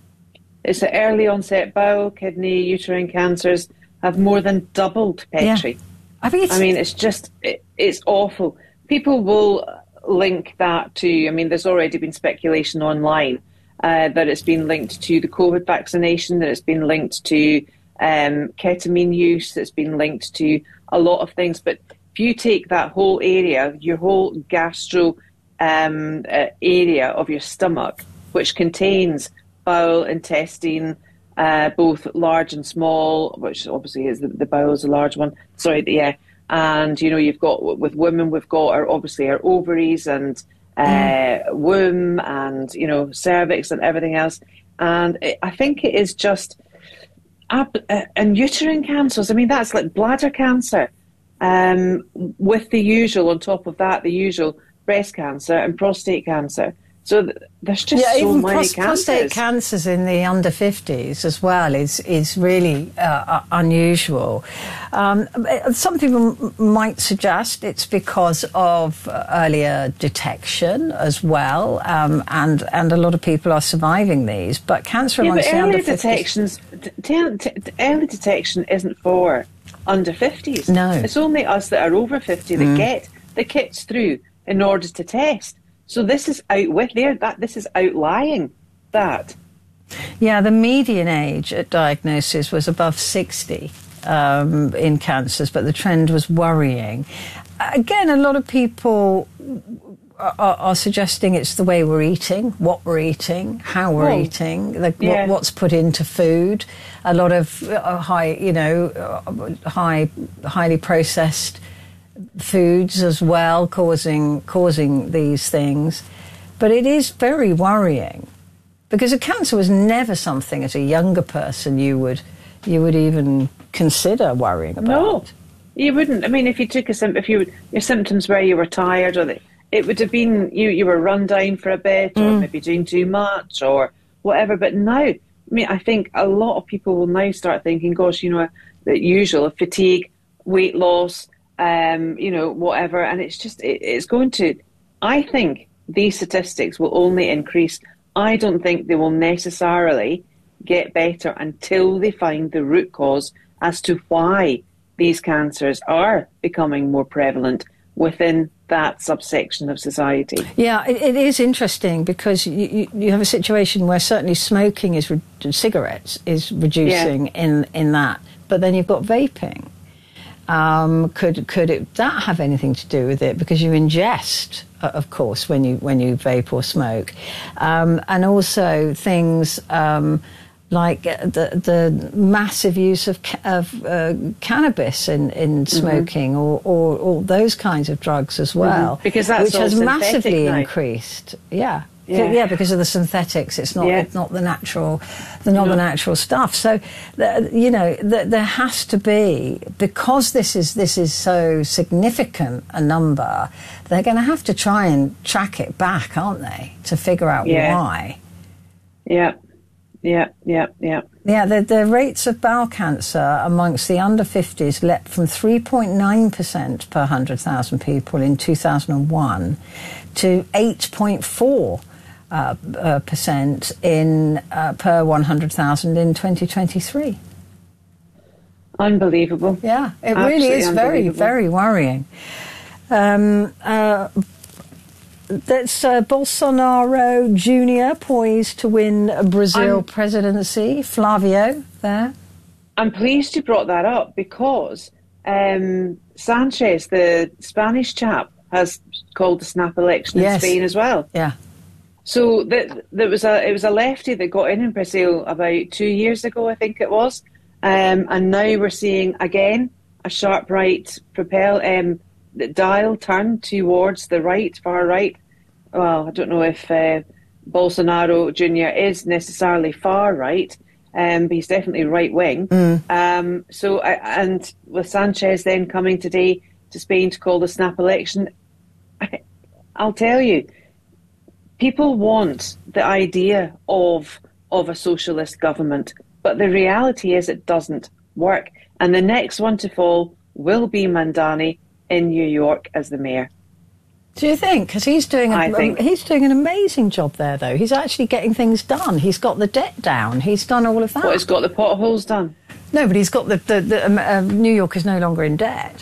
It's the early onset bowel, kidney, uterine cancers have more than doubled, Petrie. Yeah. I mean, it's, I mean, it's just, it, it's awful. People will link that to, I mean, there's already been speculation online uh, that it's been linked to the COVID vaccination, that it's been linked to um, ketamine use, that's been linked to a lot of things. But if you take that whole area, your whole gastro um, uh, area of your stomach, which contains bowel, intestine, uh, both large and small, which obviously is the, the bowel is a large one. Sorry, yeah. And, you know, you've got, with women, we've got our, obviously our ovaries and uh, mm. womb and, you know, cervix and everything else. And it, I think it is just, uh, and uterine cancers, I mean, that's like bladder cancer, um, with the usual, on top of that, the usual breast cancer and prostate cancer. So th- there's just yeah, so even many pros- cancers. prostate cancers in the under fifties as well is is really uh, unusual. Um, some people m- might suggest it's because of earlier detection as well, um, and and a lot of people are surviving these. But cancer yeah, amongst but the early under fifties, detections, t- t- t- early detection isn't for under fifties. No, it's only us that are over fifty that mm. get the kits through in order to test. So this is out with there. That this is outlying that. Yeah, the median age at diagnosis was above sixty um, in cancers, but the trend was worrying. Again, a lot of people are, are suggesting it's the way we're eating, what we're eating, how we're oh, eating, the, yeah. what, what's put into food. A lot of uh, high, you know, uh, high, highly processed foods as well, causing causing these things. But it is very worrying because a cancer was never something as a younger person you would you would even consider worrying about. No, you wouldn't. I mean, if you took a sim- if you your symptoms were you were tired, or the, it would have been you you were run down for a bit, mm. or maybe doing too much, or whatever. But now, I mean, I think a lot of people will now start thinking, gosh, you know, the usual fatigue, weight loss. Um, you know, whatever, and it's just, it, it's going to, I think these statistics will only increase. I don't think they will necessarily get better until they find the root cause as to why these cancers are becoming more prevalent within that subsection of society. Yeah, it, it is interesting because you, you, you have a situation where certainly smoking is, re- cigarettes is reducing yeah. in, in that, but then you've got vaping. Um, could could it, that have anything to do with it? Because you ingest, uh, of course, when you when you vape or smoke, um, and also things um, like the the massive use of ca- of uh, cannabis in, in smoking, mm-hmm. or, or or those kinds of drugs as well, mm-hmm. because that's which has massively now. increased. Yeah. Yeah. yeah, because of the synthetics, it's not yeah. it's not the natural, the not no. the natural stuff. So, the, you know, the, there has to be, because this is this is so significant a number. They're going to have to try and track it back, aren't they, to figure out yeah. why? Yeah, yeah, yeah, yeah. Yeah, the, the rates of bowel cancer amongst the under fifties leapt from three point nine percent per one hundred thousand people in two thousand one to eight point four percent. Uh, uh, percent in uh, per one hundred thousand in twenty twenty-three. Unbelievable. Yeah, it Absolutely really is very, very worrying. Um, uh, that's uh, Bolsonaro Junior poised to win a Brazil I'm, presidency. Flavio, there. I'm pleased you brought that up because um, Sanchez, the Spanish chap, has called the snap election yes. in Spain as well. Yeah. So that there was a it was a lefty that got in in Brazil about two years ago, I think it was, um, and now we're seeing again a sharp right propel um, dial turn towards the right, far right. Well, I don't know if uh, Bolsonaro Junior is necessarily far right, um, but he's definitely right wing. Mm. Um, so I, and with Sanchez then coming today to Spain to call the snap election, I, I'll tell you. People want the idea of of a socialist government, but the reality is it doesn't work. And the next one to fall will be Mandani in New York as the mayor. Do you think? Because he's doing a, I think. he's doing an amazing job there, though. He's actually getting things done. He's got the debt down. He's done all of that. What, he's got the potholes done? No, but he's got the, the, the um, uh, New York is no longer in debt.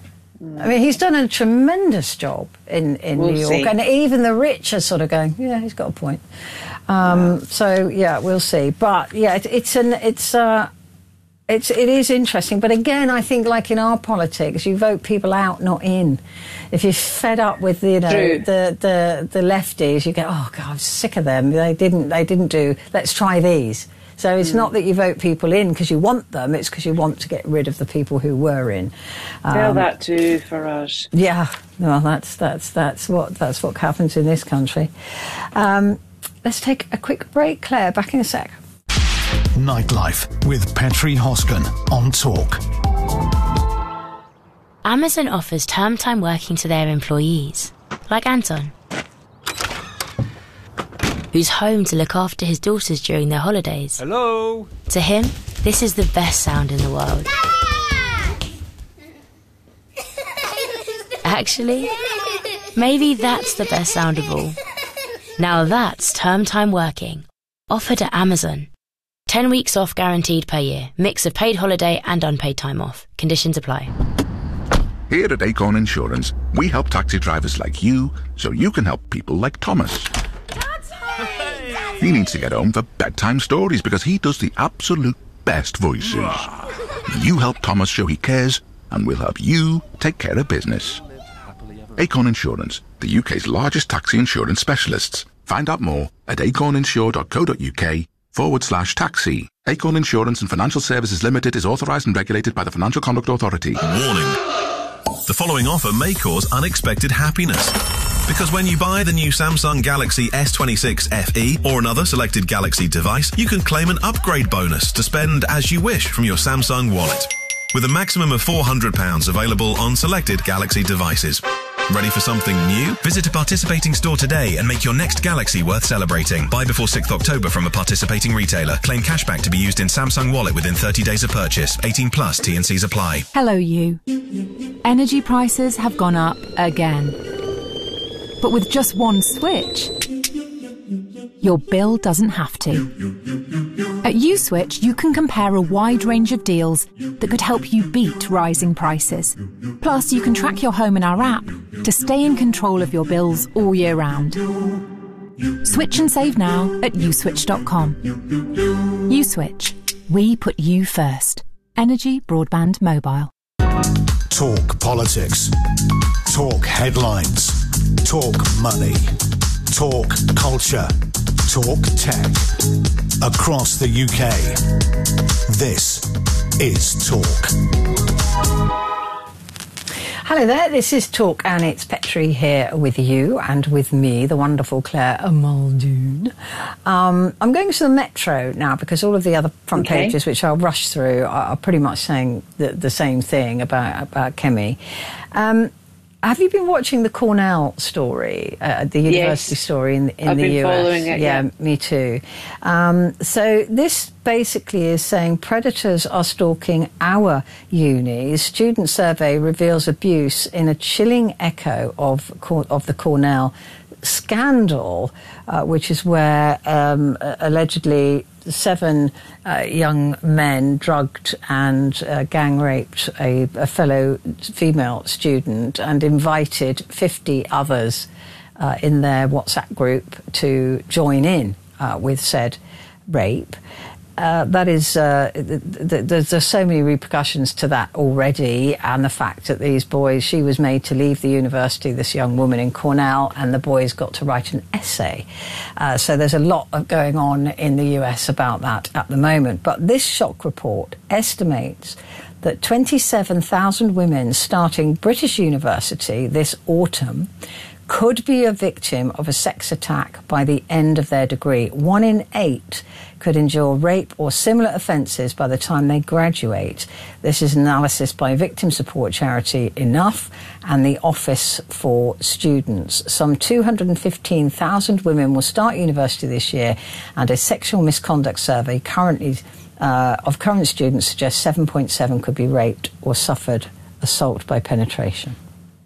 I mean, he's done a tremendous job in, in we'll New York, see. and even the rich are sort of going, yeah, he's got a point. Um, yeah. So, yeah, we'll see. But, yeah, it, it's an, it's, uh, it's, it is interesting. But again, I think, like in our politics, you vote people out, not in. If you're fed up with, you know, True. the, the, the lefties, you go, oh, God, I'm sick of them. They didn't, they didn't do, let's try these. So it's mm. not that you vote people in because you want them, it's because you want to get rid of the people who were in. Um, Tell that to Farage. Yeah, well, that's that's that's what that's what happens in this country. Um, let's take a quick break, Claire. Back in a sec. Nightlife with Petri Hosken on Talk. Amazon offers term time working to their employees, like Anton, who's home to look after his daughters during their holidays. Hello? To him, this is the best sound in the world. Actually, maybe that's the best sound of all. Now that's term time working, offered at Amazon. Ten weeks off guaranteed per year. Mix of paid holiday and unpaid time off. Conditions apply. Here at Acorn Insurance, we help taxi drivers like you so you can help people like Thomas. He needs to get home for bedtime stories because he does the absolute best voices. You help Thomas show he cares, and we'll help you take care of business. Acorn Insurance, the U K's largest taxi insurance specialists. Find out more at acorninsure.co.uk forward slash taxi. Acorn Insurance and Financial Services Limited is authorised and regulated by the Financial Conduct Authority. Warning. The following offer may cause unexpected happiness. Because when you buy the new Samsung Galaxy S twenty-six F E or another selected Galaxy device, you can claim an upgrade bonus to spend as you wish from your Samsung wallet. With a maximum of four hundred pounds available on selected Galaxy devices. Ready for something new? Visit a participating store today and make your next Galaxy worth celebrating. Buy before sixth of October from a participating retailer. Claim cashback to be used in Samsung Wallet within thirty days of purchase. eighteen plus, T and C's apply. Hello, you. Energy prices have gone up again. But with just one switch, your bill doesn't have to. At USwitch, you can compare a wide range of deals that could help you beat rising prices. Plus, you can track your home in our app to stay in control of your bills all year round. Switch and save now at uswitch dot com. USwitch. We put you first. Energy Broadband Mobile. Talk politics. Talk headlines. Talk money. Talk culture. Talk tech. Across the U K. This is Talk. Hello there, this is Talk and it's Petrie here with you and with me, the wonderful Claire Muldoon. Um, I'm going to the Metro now because all of the other front okay. pages, which I'll rush through, are, are pretty much saying the, the same thing about, about Kemi. Um, have you been watching the Cornell story, uh, the university yes. story in, in I've the been U S? Following it, yeah, yeah, me too. Um, so this basically is saying predators are stalking our unis. Student survey reveals abuse in a chilling echo of of the Cornell scandal, uh, which is where um, allegedly seven uh, young men drugged and uh, gang raped a, a fellow female student and invited fifty others uh, in their WhatsApp group to join in uh, with said rape. Uh, that is, uh, th- th- there's, there's so many repercussions to that already, and the fact that these boys, she was made to leave the university, this young woman in Cornell, and the boys got to write an essay. Uh, so there's a lot of going on in the U S about that at the moment. But this shock report estimates that twenty-seven thousand women starting British university this autumn could be a victim of a sex attack by the end of their degree. One in eight could endure rape or similar offences by the time they graduate. This is analysis by victim support charity Enough and the Office for Students. Some two hundred fifteen thousand women will start university this year, and a sexual misconduct survey currently uh, of current students suggests seven point seven could be raped or suffered assault by penetration.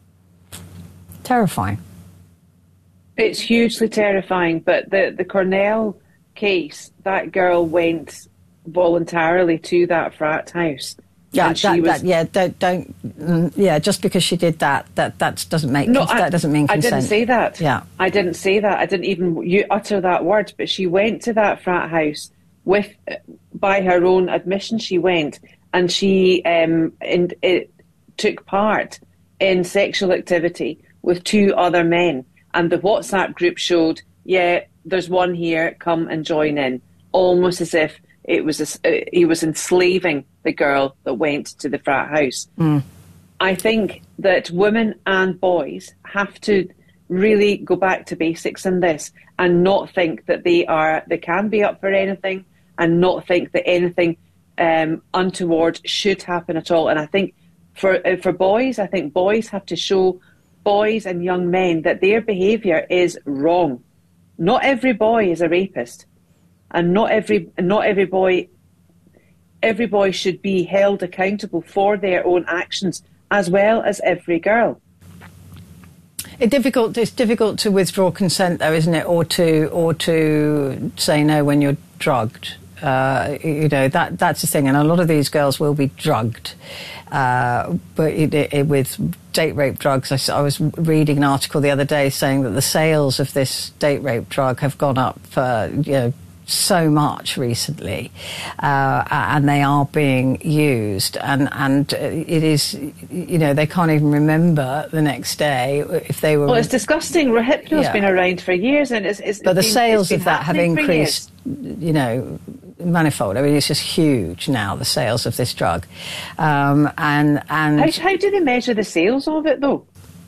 Terrifying. It's hugely terrifying, but the, the Cornell case, that girl went voluntarily to that frat house. Yeah, and she that, was, that, yeah, don't, don't, mm, yeah, just because she did that, that, that doesn't make, no, that I, doesn't mean consent. I didn't say that. Yeah. I didn't say that. I didn't even you utter that word, but she went to that frat house with, by her own admission, she went, and she um, in, it took part in sexual activity with two other men. And the WhatsApp group showed, yeah, there's one here, come and join in. Almost as if it was a, uh, he was enslaving the girl that went to the frat house. Mm. I think that women and boys have to really go back to basics in this and not think that they are they can be up for anything, and not think that anything um, untoward should happen at all. And I think for uh, for boys, I think boys have to show boys and young men that their behaviour is wrong. Not every boy is a rapist, and not every not every boy every boy should be held accountable for their own actions, as well as every girl. It's difficult. It's difficult to withdraw consent, though, isn't it, or to or to say no when you're drugged. Uh, you know, that that's the thing, and a lot of these girls will be drugged. Uh, but it, it, with date rape drugs, I, I was reading an article the other day saying that the sales of this date rape drug have gone up for, you know, so much recently, uh, and they are being used, and and it is, you know, they can't even remember the next day if they were. Well, it's disgusting. Rohypnol's yeah. been around for years, and it's, it's but the been, sales of that have increased, years. you know, manifold. I mean, it's just huge now, the sales of this drug, um, and and how, how do they measure the sales of it though?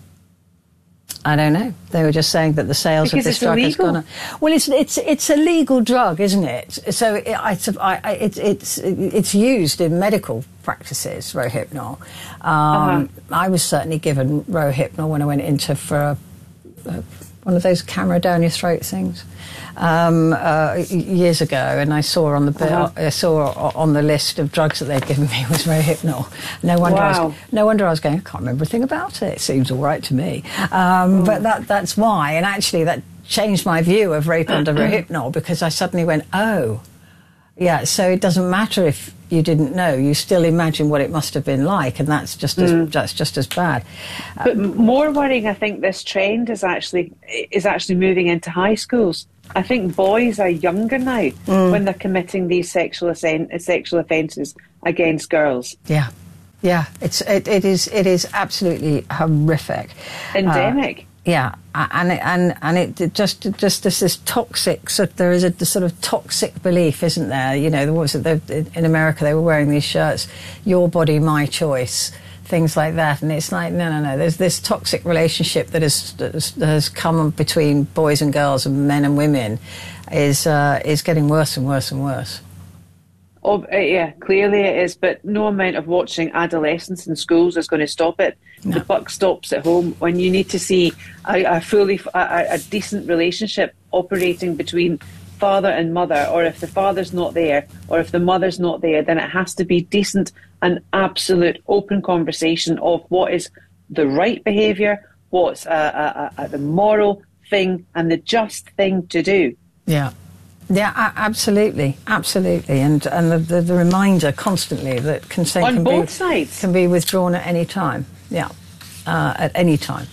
I don't know. They were just saying that the sales because of this drug illegal. has gone up. Well, it's it's it's a legal drug, isn't it? So it, it's I, it's it's it's used in medical practices. Rohypnol. Um, uh-huh. I was certainly given Rohypnol when I went into for a, a, one of those camera down your throat things um, uh, years ago, and I saw on the bill, uh-huh. I saw on the list of drugs that they'd given me was Rohypnol. No wonder, wow. I was, no wonder I was going, I can't remember a thing about it. It seems all right to me. Um, oh. But that that's why, and actually that changed my view of rape under Rohypnol, because I suddenly went, oh, yeah, so it doesn't matter if you didn't know, you still imagine what it must have been like, and that's just as, Mm. that's just as bad. But more worrying, I think this trend is actually is actually moving into high schools. I think boys are younger now Mm. when they're committing these sexual assen- sexual offences against girls. Yeah, yeah, it's it, it is it is absolutely horrific, Endemic. Uh, yeah, and it, and and it just just this this toxic. So there is a sort of toxic belief, isn't there? You know, what was it? The, in America, they were wearing these shirts, "Your body, my choice." Things like that, and it's like no, no, no. There's this toxic relationship that has that has, that has come between boys and girls and men and women, is uh, is getting worse and worse and worse. Oh, uh, yeah, clearly it is, but no amount of watching adolescents in schools is going to stop it. No. The buck stops at home when you need to see a, a fully a, a decent relationship operating between father and mother, or if the father's not there, or if the mother's not there, then it has to be decent and absolute open conversation of what is the right behaviour, what's uh, uh, uh, the moral thing and the just thing to do. Yeah. Yeah, a- absolutely, absolutely, and and the, the, the reminder constantly that consent On can both be sides. can be withdrawn at any time. Yeah, uh, at any time.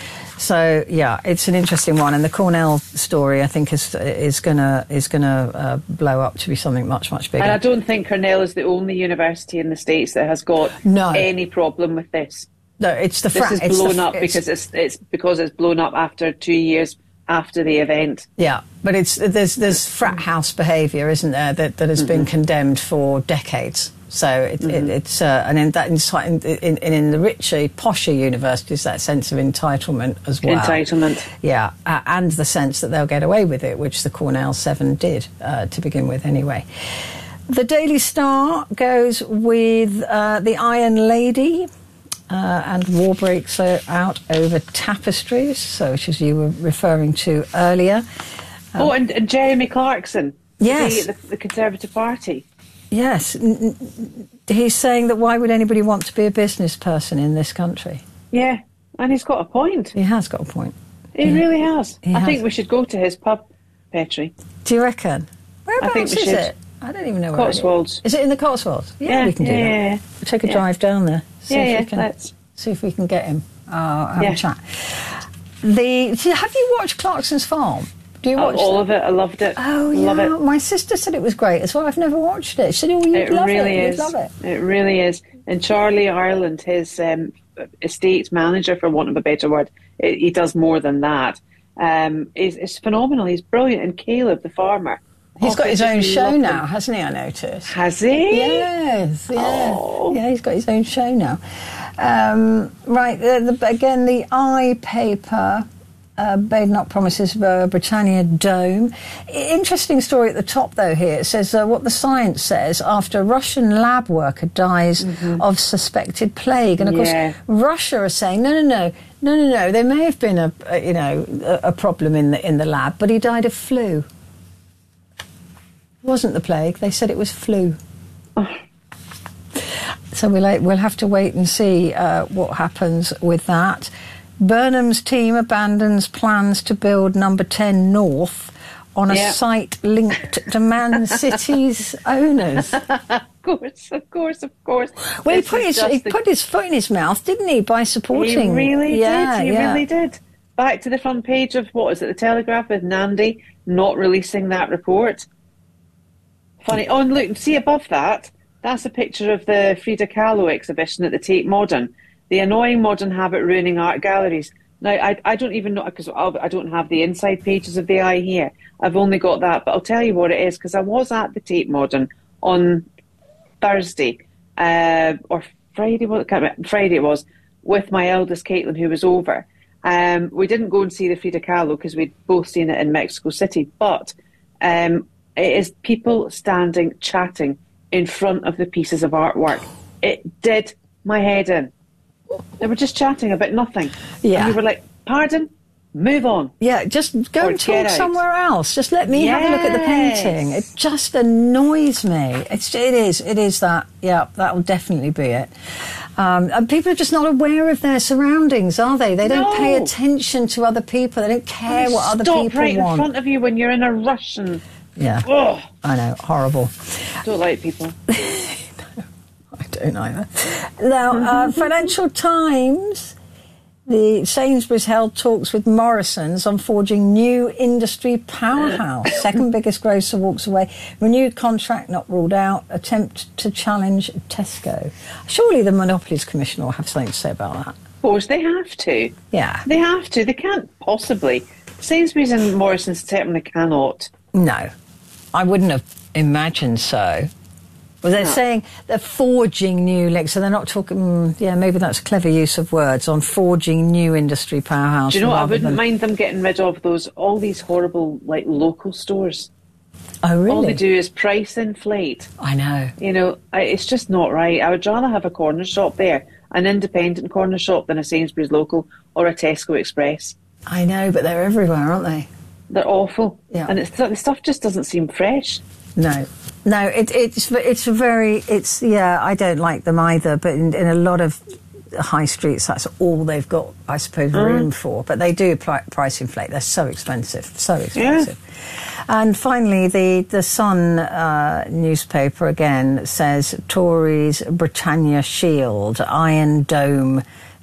So yeah, it's an interesting one, and the Cornell story, I think, is is gonna is gonna uh, blow up to be something much much bigger. And I don't think Cornell is the only university in the States that has got No. any problem with this. No, it's the This fra- is it's the blown f- up it's- because it's it's because it's blown up after two years after the event. Yeah, but it's there's there's frat house behaviour, isn't there, that that has Mm-hmm. been condemned for decades. So it, Mhm. it, it's uh, and in that insight in, in, in the richer, posher universities, that sense of entitlement as well. Entitlement. Yeah, uh, and the sense that they'll get away with it, which the Cornell Seven did uh, to begin with, anyway. The Daily Star goes with uh, the Iron Lady. Uh, and war breaks out over tapestries, so which as you were referring to earlier. Um, oh, and, and Jeremy Clarkson. Yes. The, the, the Conservative Party. Yes. N- n- he's saying that why would anybody want to be a business person in this country? Yeah, and he's got a point. He has got a point. He Yeah. really has. He I has. think we should go to his pub, Petrie. Do you reckon? Whereabouts I think we is should. it? I don't even know where Cotswolds. it is. Is it in the Cotswolds? Yeah, Yeah, we can do yeah, that. yeah, yeah. We'll take a Yeah. drive down there. See Yeah, if yeah, we can, let's. see if we can get him. Uh, have Yeah. a chat. The see, have you watched Clarkson's Farm? Do you Oh, watch all that? of it. I loved it. Oh Love yeah, it. my sister said it was great as well. I've never watched it. She said, "Oh, you'd It love really it. is. You'd love it." It really is. And Charlie Ireland, his um, estate manager, for want of a better word, he he does more than that. Um, is is phenomenal. He's brilliant. And Caleb, the farmer, He's oh, got his I own just show love now, him. hasn't he? I noticed. Has he? Yes. Yeah. Oh. Yeah, he's got his own show now. Um, right. The, the, again, the I paper. Uh, Badenoch promises uh, Britannia Dome. I- Interesting story at the top, though, here. It says uh, what the science says after Russian lab worker dies of suspected plague. And, of Yeah. course, Russia are saying, no, no, no, no, no, no, there may have been a, a you know, a, a problem in the, in the lab, but he died of flu. It wasn't the plague. They said it was flu. So we'll, we'll have to wait and see uh, what happens with that. Burnham's team abandons plans to build number ten North on a Yeah. site linked to Man City's owners. Of course, of course, of course. Well, he This put, is his, just he the- put his foot in his mouth, didn't he, by supporting... He really yeah, did. He yeah. really did. Back to the front page of, what is it, the Telegraph with Nandy not releasing that report. Funny. Oh, and look, see above that, that's a picture of the Frida Kahlo exhibition at the Tate Modern. The annoying modern habit ruining art galleries. Now, I, I don't even know, because I don't have the inside pages of the Eye here. I've only got that, but I'll tell you what it is, because I was at the Tate Modern on Thursday, uh, or Friday, what, can't remember, Friday it was, with my eldest Caitlin, who was over. Um, we didn't go and see the Frida Kahlo because we'd both seen it in Mexico City, but um, it is people standing, chatting in front of the pieces of artwork. It did my head in. They were just chatting about nothing. Yeah. And we were like, pardon? Move on. Yeah, just go Or and get talk out. somewhere else. Just let me have a look at the Yes. painting. It just annoys me. It's, it is. It is that. Yeah, that will definitely be it. Um, and people are just not aware of their surroundings, are they? They don't No. pay attention to other people. They don't care what other Stop people right want. in front of you when you're in a rush and... Yeah. Oh, I know. Horrible. don't like people. I don't either. Now, uh, Financial Times, the Sainsbury's held talks with Morrison's on forging new industry powerhouse. Second biggest grocer walks away. Renewed contract not ruled out. Attempt to challenge Tesco. Surely the Monopolies Commission will have something to say about that. Of course, they have to. Yeah. They have to. They can't possibly. Sainsbury's and Morrison's certainly cannot. No. I wouldn't have imagined so. Well, they're No. saying they're forging new links, so they're not talking. Mm, yeah, maybe that's a clever use of words on forging new industry powerhouse. Do you know what? I rather wouldn't than- mind them getting rid of those all these horrible like local stores. Oh, really? All they do is price inflate. I know. You know, I, it's just not right. I would rather have a corner shop there, an independent corner shop, than a Sainsbury's local or a Tesco Express. I know, but they're everywhere, aren't they? They're awful. Yeah. And it's, the stuff just doesn't seem fresh. No, no, it, it's it's a very it's yeah. I don't like them either, but in, in a lot of high streets, that's all they've got, I suppose, Mm. room for. But they do pri- price inflate. They're so expensive, so expensive. And finally, the the Sun uh, newspaper again says Tories Britannia Shield Iron Dome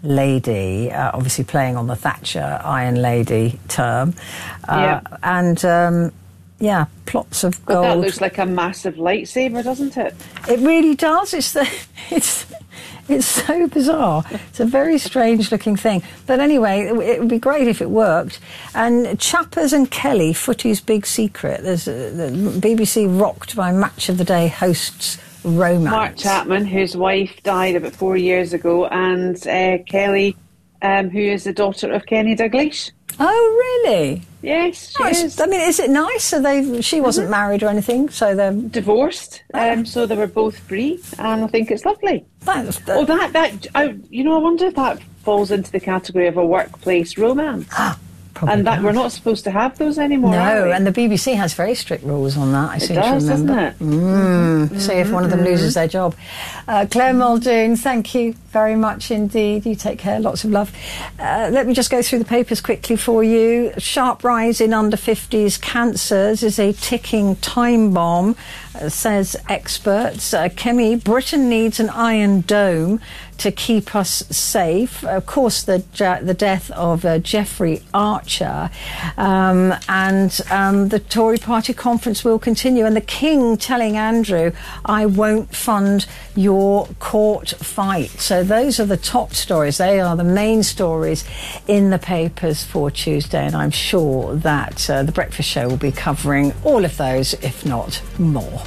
lady, uh, obviously playing on the Thatcher Iron Lady term, uh, Yeah. and. Um, Yeah, plots of But gold. that looks like a massive lightsaber, doesn't it? It really does. It's the, it's it's so bizarre. It's a very strange looking thing. But anyway, it, it would be great if it worked. And Chappers and Kelly, footy's big secret. There's a, the B B C rocked by Match of the Day hosts romance. Mark Chapman, whose wife died about four years ago, and uh, Kelly, um, who is the daughter of Kenny Dalglish. Oh, really? Yes, she Oh, it's- is. I mean, is it nice? So they she wasn't Mm-hmm. married or anything, so they're divorced. Um, so they were both free, and I think it's lovely. That's, that, oh, that that I, you know, I wonder if that falls into the category of a workplace romance. And that does. we're not supposed to have those anymore. are No, we? and the B B C has very strict rules on that, I It seem does, to remember. doesn't it? Mm. Mm-hmm. See if one of them loses their job. Uh, Claire Muldoon, thank you very much indeed. You take care, lots of love. Uh, let me just go through the papers quickly for you. Sharp rise in under fifties cancers is a ticking time bomb, uh, says experts. Uh, Kemi, Britain needs an Iron Dome to keep us safe. Of course, the the death of uh, Jeffrey Archer, um, and um, the Tory party conference will continue. And the King telling Andrew, "I won't fund your court fight." So those are the top stories. They are the main stories in the papers for Tuesday, and I'm sure that uh, the Breakfast Show will be covering all of those, if not more.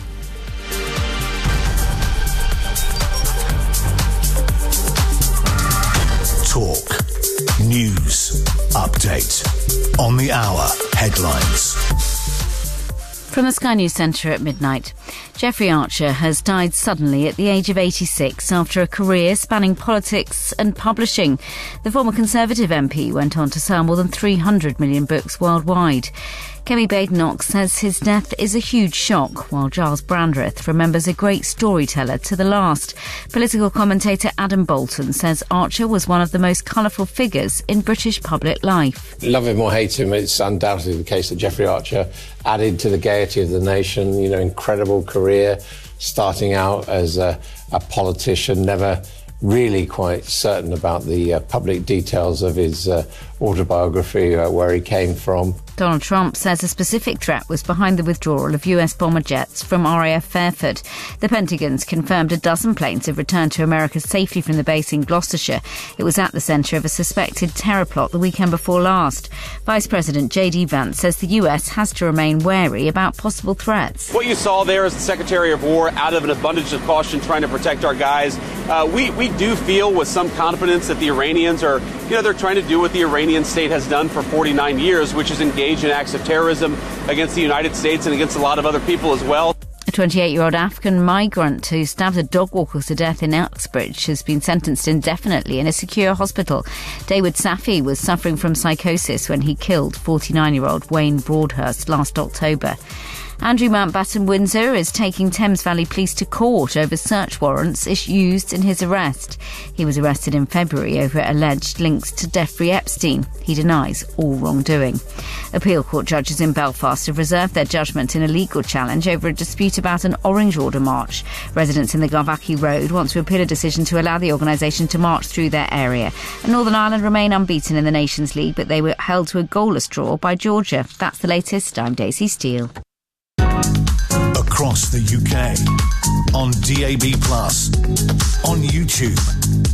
Talk. News. Update. On the hour. Headlines. From the Sky News Centre at midnight. Jeffrey Archer has died suddenly at the age of eighty-six after a career spanning politics and publishing. The former Conservative M P went on to sell more than three hundred million books worldwide. Kemi Badenoch says his death is a huge shock, while Giles Brandreth remembers a great storyteller to the last. Political commentator Adam Bolton says Archer was one of the most colourful figures in British public life. Love him or hate him, it's undoubtedly the case that Jeffrey Archer added to the gaiety of the nation. You know, incredible career, starting out as a, a politician, never really quite certain about the uh, public details of his uh, autobiography, uh, where he came from. Donald Trump says a specific threat was behind the withdrawal of U S bomber jets from R A F Fairford. The Pentagon's confirmed a dozen planes have returned to America safely from the base in Gloucestershire. It was at the centre of a suspected terror plot the weekend before last. Vice President J D Vance says the U S has to remain wary about possible threats. What you saw there is the Secretary of War, out of an abundance of caution, trying to protect our guys. Uh, we, we do feel with some confidence that the Iranians are, you know, they're trying to do what the Iranian state has done for forty-nine years, which is engage in acts of terrorism against the United States and against a lot of other people as well. A The twenty-eight-year-old African migrant who stabbed a dog walker to death in Uxbridge has been sentenced indefinitely in a secure hospital. David Safi was suffering from psychosis when he killed forty-nine-year-old Wayne Broadhurst last October. Andrew Mountbatten Windsor is taking Thames Valley Police to court over search warrants used in his arrest. He was arrested in February over alleged links to Jeffrey Epstein. He denies all wrongdoing. Appeal court judges in Belfast have reserved their judgment in a legal challenge over a dispute about an Orange Order march. Residents in the Garvaki Road want to appeal a decision to allow the organisation to march through their area. And Northern Ireland remain unbeaten in the Nations League, but they were held to a goalless draw by Georgia. That's the latest. I'm Daisy Steele. Across the U K, on D A B plus, on YouTube.